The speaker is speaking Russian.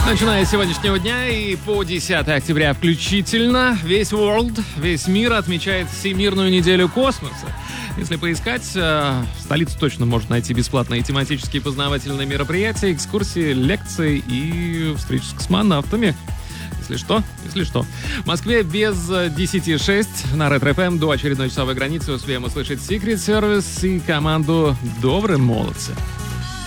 Начиная с сегодняшнего дня и по 10 октября включительно, весь мир отмечает Всемирную неделю космоса. Если поискать, в столице точно можно найти бесплатные тематические познавательные мероприятия, экскурсии, лекции и встречи с космонавтами. Если что. В Москве без 10:06 на Ретро ФМ до очередной часовой границы успеем услышать Secret Service и команду «Добрые молодцы».